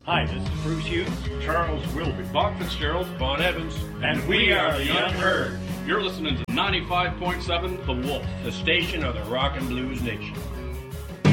Hi, this is Bruce Hughes, Charles Wilby, Bob Fitzgerald, Bon Evans, and we are the Unheard. You're listening to 95.7 The Wolf, the station of the Rock and Blues Nation.